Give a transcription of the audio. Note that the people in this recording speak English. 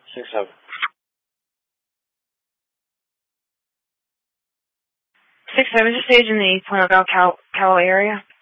6-7. 6-7, just stage in the Plano Cal area.